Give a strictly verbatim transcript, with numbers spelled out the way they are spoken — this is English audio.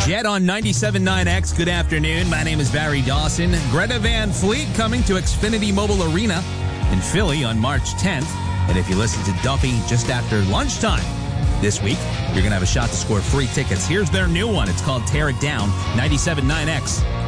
Jet on ninety-seven point nine X. Good afternoon. My name is Barry Dawson. Greta Van Fleet coming to Xfinity Mobile Arena in Philly on March tenth. And if you listen to Duffy just after lunchtime this week, you're going to have a shot to score free tickets. Here's their new one. It's called Tear It Down, ninety-seven point nine X.